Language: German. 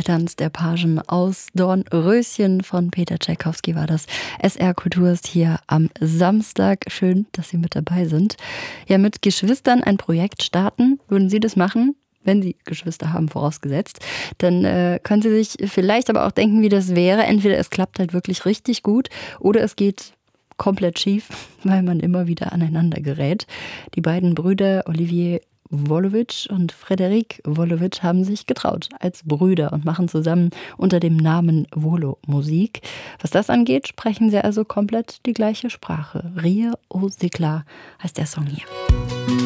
Tanz der Pagen aus Dornröschen von Peter Tschaikowski war das. SR Kultur ist hier am Samstag. Schön, dass Sie mit dabei sind. Ja, mit Geschwistern ein Projekt starten. Würden Sie das machen? Wenn Sie Geschwister haben, vorausgesetzt, dann können Sie sich vielleicht aber auch denken, wie das wäre. Entweder es klappt halt wirklich richtig gut oder es geht komplett schief, weil man immer wieder aneinander gerät. Die beiden Brüder Olivier Wolowitsch und Frederik Wolowitsch haben sich getraut als Brüder und machen zusammen unter dem Namen Volo Musik. Was das angeht, sprechen sie also komplett die gleiche Sprache. Rire au Séclat heißt der Song hier.